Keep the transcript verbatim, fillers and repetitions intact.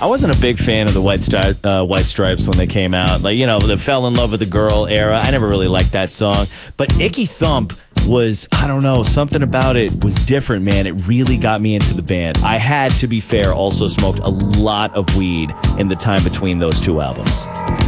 I wasn't a big fan of the White, Stri- uh, White Stripes when they came out. Like, you know, the Fell in Love with the Girl era. I never really liked that song. But Icky Thump was, I don't know, something about it was different, man. It really got me into the band. I had, to be fair, also smoked a lot of weed in the time between those two albums.